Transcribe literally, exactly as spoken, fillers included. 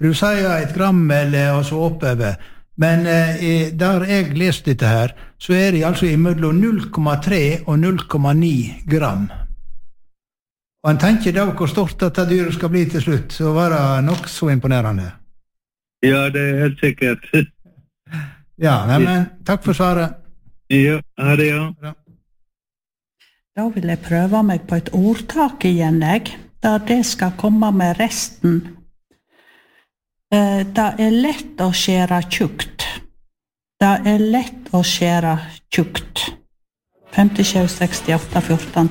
Du sier et gram eller altså oppover, men eh, der jeg leste dette her, så er det altså imellom null komma tre og null komma ni gram. Og en tenker da hvor stort dette dyret skal bli til slutt, så var det nok så imponerende. Ja, det er helt sikkert. Ja, men takk for svaret. Ja, ha det, ja. Bra. Da vil jeg prøve meg på et ordtak igjen, jeg, der det skal komme med resten. Det er lett å skjære tjukt. Det er lett å skjære tjukt. femtisju, sekstiåtte, fjorten